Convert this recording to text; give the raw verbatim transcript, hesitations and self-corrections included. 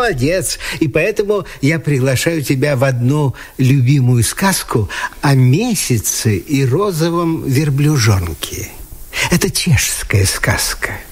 молодец. И поэтому я приглашаю тебя в одну любимую сказку о месяце и розовом верблюжонке. Это чешская сказка.